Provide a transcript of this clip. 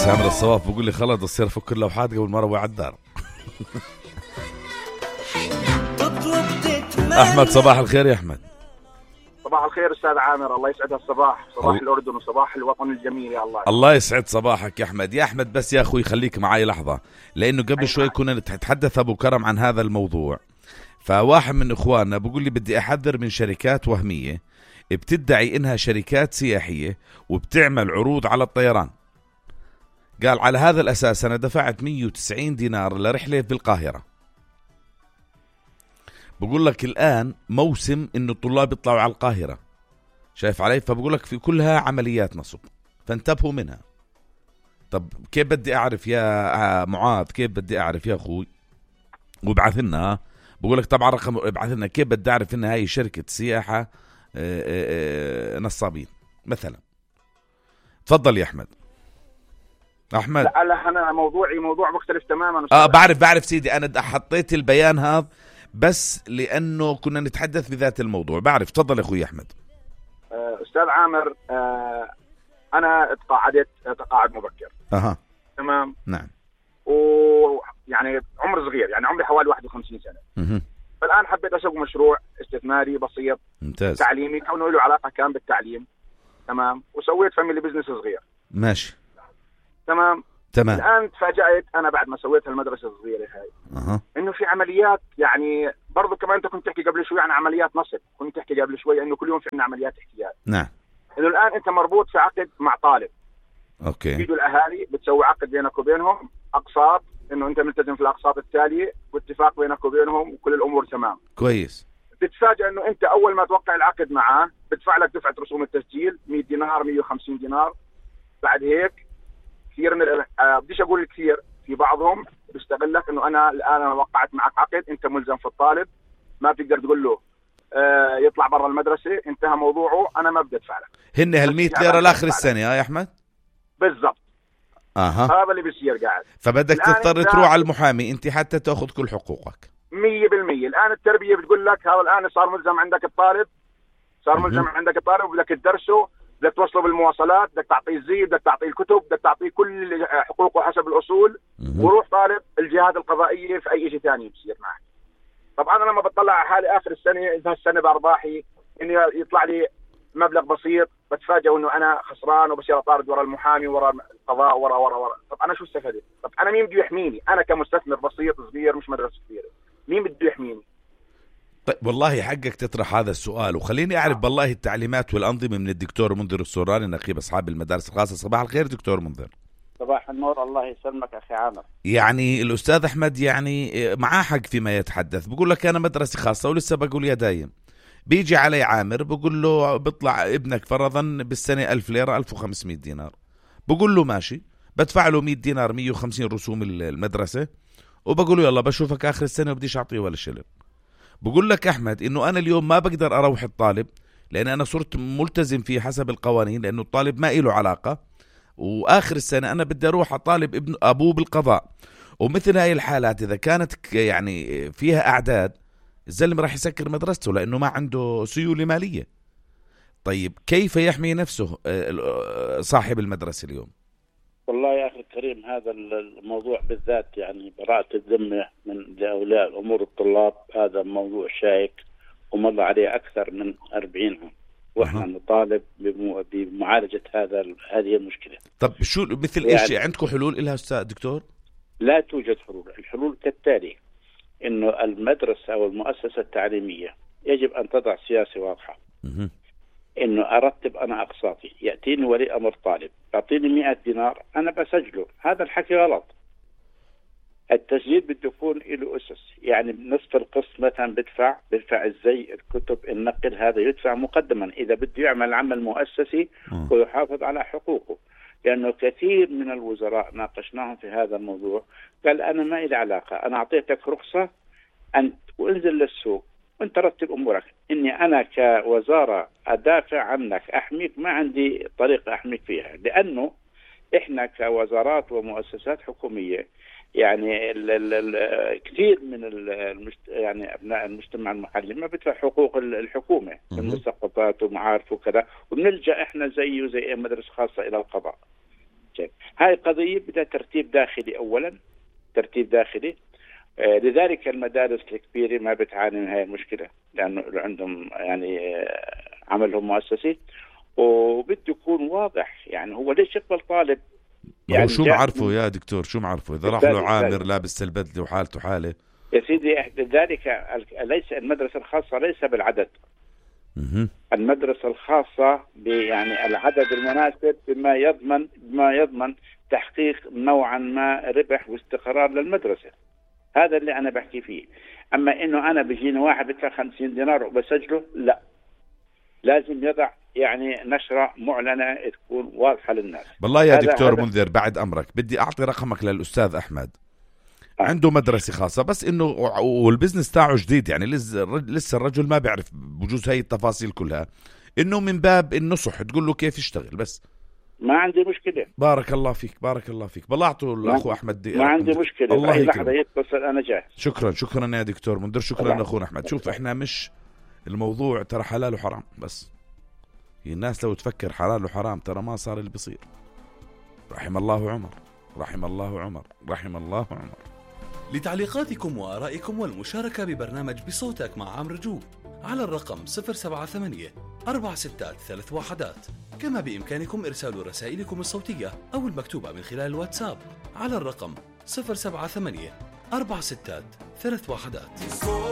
سامر الصواف بقول لي خلص تصير فك اللوحات قبل ما اروح على الدار. احمد صباح الخير يا احمد. صباح الخير استاذ عامر، الله يسعد الصباح، صباح الاردن وصباح الوطن الجميل. يا الله الله يسعد صباحك يا احمد. يا احمد بس يا اخوي خليك معي لحظه، لانه قبل شوي كنا نتحدث ابو كرم عن هذا الموضوع، فواحد من اخواننا بقول لي بدي احذر من شركات وهميه بتدعي انها شركات سياحيه وبتعمل عروض على الطيران. قال على هذا الاساس انا دفعت 190 دينار لرحله في القاهره. بقول لك الآن موسم إنه الطلاب يطلعوا على القاهرة، شايف علي؟ فبقول لك في كلها عمليات نصب، فانتبهوا منها. طب كيف بدي أعرف يا معاذ؟ كيف بدي أعرف يا أخوي؟ وابعث لنا، بقول لك طبعا رقم ابعث لنا. كيف بدي أعرف إن هاي شركة سياحة نصابين مثلا؟ تفضل يا أحمد. أحمد لا أنا موضوعي موضوع مختلف تماما. بعرف سيدي، أنا حطيت البيان هذا بس لأنه كنا نتحدث بذات الموضوع. بعرف. تفضل يا أخوي أحمد. أستاذ عامر، أنا تقاعد مبكر. تمام. نعم. ويعني عمر صغير، يعني عمري حوالي 51 سنة. فالآن حبيت أسوي مشروع استثماري بسيط. ممتاز. تعليمي، كونه له علاقة كان بالتعليم. تمام. وسويت فاميلي بزنس صغير. ماشي. تمام. الآن تفاجأت أنا بعد ما سويت المدرسة الصغيرة هاي إنه في عمليات، يعني برضو كمان أنت كنت تحكي قبل شوي عن عمليات نصب، كنت تحكي قبل شوي إنه كل يوم في عنا عمليات احتيال. نعم. إنه الآن أنت مربوط في عقد مع طالب. أوكي. بيجوا الأهالي بتسوي عقد بينك وبينهم، أقساط، إنه أنت ملتزم في الأقساط التالية، واتفاق بينك وبينهم وكل الأمور تمام. كويس. بتتفاجأ إنه أنت أول ما توقع العقد معاه بدفع لك دفعة رسوم التسجيل 100 دينار 150 دينار. بعد هيك كثير من بديش اقول كثير، في بعضهم بيستغلك انه انا الان وقعت معك عقد، انت ملزم في الطالب، ما بتقدر تقول له يطلع برا المدرسه، انتهى موضوعه، انا ما بدي ادفع لك. هن هال100 ليره لاخر السنه يا احمد. بالضبط. هذا اللي بيصير قاعد. فبدك تضطر تروح على المحامي انت حتى تاخذ كل حقوقك 100%. الان التربيه بتقول لك هذا الان صار ملزم عندك الطالب، وبدك تدرسه، بدك توصله بالمواصلات، بدك تعطيه الزي، بدك تعطيه الكتب، بدك تعطيه كل حقوقه حسب الأصول. وروح طالب الجهات القضائية في أي شيء ثاني بصير معك. طب أنا لما بطلع على حالي آخر السنة، إذا السنة بأرباحي إني يطلع لي مبلغ بسيط، بتفاجئ إنه أنا خسران وبصير أطارد ورا المحامي ورا القضاء ورا. طب أنا شو استفدت؟ طب أنا مين بده يحميني؟ أنا كمستثمر بسيط صغير، مش مدرسة كبيرة، مين بده يحميني؟ طيب والله حقك تطرح هذا السؤال، وخليني أعرف بالله التعليمات والأنظمة من الدكتور منذر السوراني نقيب أصحاب المدارس الخاصة. صباح الخير دكتور منذر. صباح النور، الله يسلمك أخي عامر. يعني الأستاذ أحمد يعني معاه حق فيما يتحدث. بقول لك أنا مدرسة خاصة ولسه بقول يا دايم. بيجي علي عامر بقول له بيطلع ابنك فرضا بالسنة 1000 ليرة 1500 دينار، بقول له ماشي، بدفع له 100 دينار 150 رسوم المدرسة، وبقول له يلا بشوفك آخر السنة وبديش أعطيه ولا شلل. بقول لك أحمد إنه أنا اليوم ما بقدر أروح الطالب، لأن أنا صرت ملتزم فيه حسب القوانين، لأنه الطالب ما إله علاقة، وآخر السنة أنا بدي أروح أطالب ابن أبوه بالقضاء. ومثل هاي الحالات إذا كانت يعني فيها أعداد، الزلم راح يسكر مدرسته لأنه ما عنده سيولة مالية. طيب كيف يحمي نفسه صاحب المدرسة اليوم؟ والله يا أخي الكريم، هذا الموضوع بالذات يعني براءة الذمة من لأولياء الأمور الطلاب، هذا موضوع شائك ومضى عليه أكثر من 40 عام، وإحنا نطالب بمعالجة هذه المشكلة. طب شو مثل يعني إيش عندكم حلول لها أستاذ دكتور؟ لا توجد حلول. الحلول كالتالي: إنه المدرسة أو المؤسسة التعليمية يجب أن تضع سياسة واضحة. إنه أرتب أنا أقساطي، يأتيني ولي أمر طالب يعطيني 100 دينار، أنا بسجله. هذا الحكي غلط. التسجيل بده يكون له أسس، يعني نصف القسط مثلا بدفع الزي، الكتب، النقل، هذا يدفع مقدما إذا بده يعمل عمل مؤسسي ويحافظ على حقوقه. لأنه كثير من الوزراء ناقشناهم في هذا الموضوع، قال أنا ما إلي علاقة، أنا أعطيتك رخصة أنت وانزل للسوق وانت رتب أمورك. إني أنا كوزارة أدافع عنك أحميك، ما عندي طريقة أحميك فيها، لأنه إحنا كوزارات ومؤسسات حكومية يعني كثير من يعني أبناء المجتمع المحلي ما بدفع حقوق الحكومة من مسقطات ومعارف وكذا، وبنلجأ إحنا زي مدرسة خاصة إلى القضاء. هذا هاي قضية بدها ترتيب داخلي أولا، ترتيب داخلي. لذلك المدارس الكبيرة ما بتعاني من هاي المشكلة، لأنه عندهم يعني عملهم مؤسسي، وبده يكون واضح. يعني هو ليش يقبل طالب؟ يعني شو معرفه يا دكتور، شو معرفه إذا راح له عامر لابس البدلة وحالته حالة يا سيدي؟ لذلك ليس المدرسة الخاصة ليس بالعدد. المدرسة الخاصة يعني العدد المناسب بما يضمن تحقيق نوعا ما ربح واستقرار للمدرسة. هذا اللي أنا بحكي فيه. أما إنه أنا بيجيني واحد بدفع 50 دينار وبسجله، لا، لازم يضع يعني نشرة معلنة تكون واضحة للناس. والله يا دكتور منذر بعد أمرك بدي أعطي رقمك للأستاذ أحمد. عنده مدرسة خاصة، بس إنه والبزنس تاعه جديد، يعني لسه الرجل ما بيعرف بجوز هاي التفاصيل كلها، إنه من باب النصح تقول له كيف يشتغل بس. ما عندي مشكلة. بارك الله فيك، بارك الله فيك. بلعته الأخو أحمد ما عندي مشكلة. الله أي لحظة يتصل أنا جاهز. شكرا يا دكتور منذر، شكرا لأخونا أحمد. شوف إحنا مش الموضوع ترى حلال وحرام بس، الناس لو تفكر حلال وحرام ترى ما صار اللي بيصير. رحم الله عمر، رحم الله عمر، رحم الله عمر. لتعليقاتكم وآرائكم والمشاركة ببرنامج بصوتك مع عمرو جوب على الرقم 078-463-1. كما بإمكانكم إرسال رسائلكم الصوتية أو المكتوبة من خلال الواتساب على الرقم 078-463-1.